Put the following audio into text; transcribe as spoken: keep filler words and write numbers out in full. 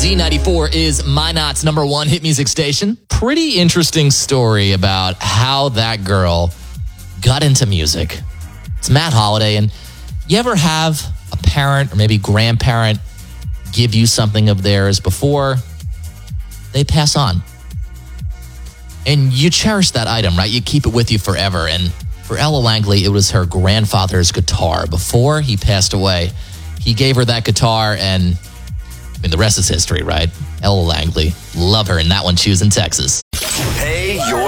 Z ninety-four is Minot's number one hit music station. Pretty interesting story about how that girl got into music. It's Matt Holiday, and you ever have a parent or maybe grandparent give you something of theirs before they pass on? And you cherish that item, right? You keep it with you forever. And for Ella Langley, it was her grandfather's guitar. Before he passed away, he gave her that guitar, and I mean, the rest is history, right? Ella Langley, love her, and that one she was in Texas. Pay your